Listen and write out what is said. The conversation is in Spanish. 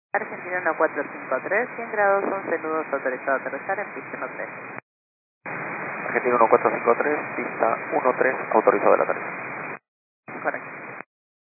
Argentina 1453, 100 grados, 11 nudos, autorizado a aterrizar en pista 13. Argentina 1453, pista 13, autorizado el aterrizaje. Correcto.